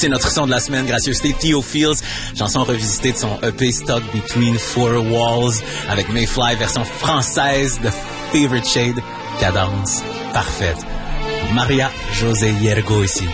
C'est notre son de la semaine, gracieuseté Theo Fields, chanson revisitée de son EP Stuck Between Four Walls avec Mayfly, version française de Favorite Shade, cadence parfaite. Maria José Hiergo ici.